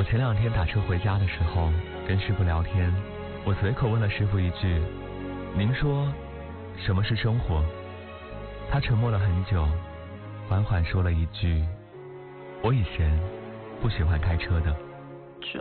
我前2天打车回家的时候，跟师傅聊天，我随口问了师傅一句：“您说，什么是生活？”他沉默了很久，缓缓说了一句：“我以前不喜欢开车的。”